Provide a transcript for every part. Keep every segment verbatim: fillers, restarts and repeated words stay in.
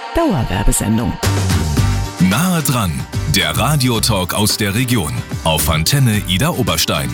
Dauerwerbesendung. Nahe dran, der Radiotalk aus der Region auf Antenne Ida Oberstein.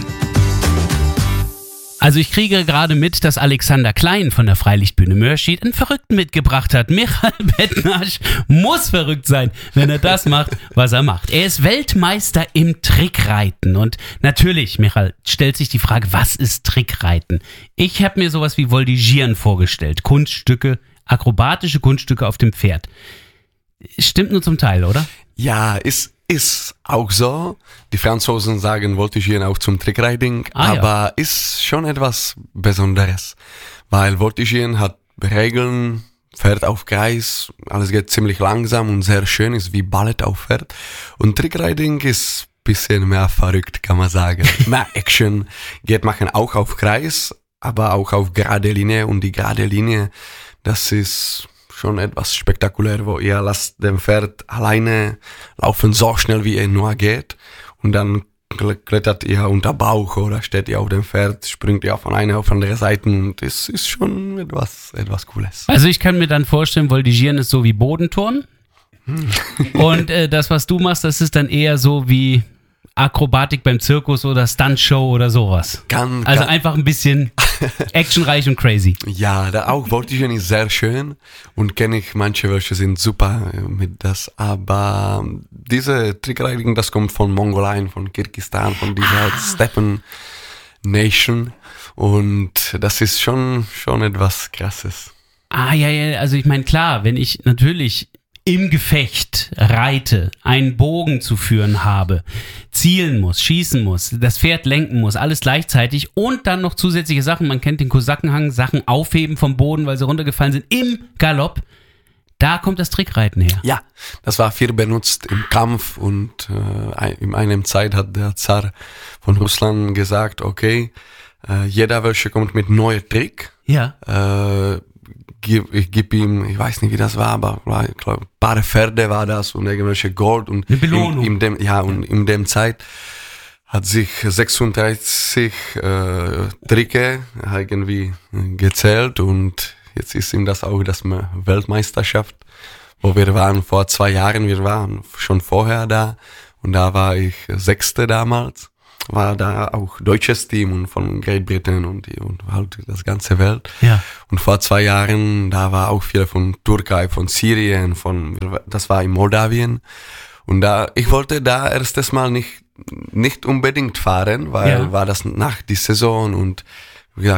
Also ich kriege gerade mit, dass Alexander Klein von der Freilichtbühne Mörschid einen Verrückten mitgebracht hat. Michael Bettnasch muss verrückt sein, wenn er das macht, was er macht. Er ist Weltmeister im Trickreiten. Und natürlich, Michael, stellt sich die Frage, was ist Trickreiten? Ich habe mir sowas wie Voltigieren vorgestellt. Kunststücke, akrobatische Kunststücke auf dem Pferd. Stimmt nur zum Teil, oder? Ja, ist Ist auch so. Die Franzosen sagen Voltigieren auch zum Trickriding, ah, aber ja. ist schon etwas Besonderes, weil Voltigieren hat Regeln, fährt auf Kreis, alles geht ziemlich langsam und sehr schön, ist wie Ballett auf Pferd. Und Trickriding ist ein bisschen mehr verrückt, kann man sagen. Mehr Action, geht machen auch auf Kreis, aber auch auf gerade Linie, und die gerade Linie, das ist schon etwas spektakulär, wo ihr lasst dem Pferd alleine laufen, so schnell wie er nur geht, und dann klettert ihr unter Bauch oder steht ihr auf dem Pferd, springt ihr von einer auf andere Seite, und es ist schon etwas, etwas Cooles. Also ich kann mir dann vorstellen, Voltigieren ist so wie Bodenturnen hm. und äh, das, was du machst, das ist dann eher so wie Akrobatik beim Zirkus oder Stuntshow oder sowas. Kann, also kann. einfach ein bisschen actionreich und crazy. Ja, da auch Voltigieren ist sehr schön, und kenne ich manche, welche sind super mit das, aber diese Trickriding, das kommt von Mongolei, von Kirgisistan, von dieser ah. Steppen Nation, und das ist schon, schon etwas Krasses. Ah, ja, ja, also ich meine, klar, wenn ich natürlich im Gefecht reite, einen Bogen zu führen habe, zielen muss, schießen muss, das Pferd lenken muss, alles gleichzeitig, und dann noch zusätzliche Sachen, man kennt den Kosakenhang, Sachen aufheben vom Boden, weil sie runtergefallen sind, im Galopp, da kommt das Trickreiten her. Ja, das war viel benutzt im Kampf, und äh, in einer Zeit hat der Zar von Russland gesagt, okay, äh, jeder welche kommt mit neuem Trick, ja. äh, ich gebe ihm, ich weiß nicht, wie das war, aber ich glaube, ein paar Pferde war das und irgendwelche Gold, und eine Belohnung. In, in dem, ja, und in dem Zeit hat sich sechsunddreißig äh, Tricke irgendwie gezählt, und jetzt ist ihm das auch das Weltmeisterschaft, wo wir waren vor zwei Jahren, wir waren schon vorher da, und da war ich Sechste damals. War da auch deutsches Team und von Great Britain und, die, und halt das ganze Welt. Ja. Und vor zwei Jahren, da war auch viele von Türkei, von Syrien, von, das war in Moldawien. Und da, ich wollte da erstes Mal nicht, nicht unbedingt fahren, weil ja. war das nach die Saison, und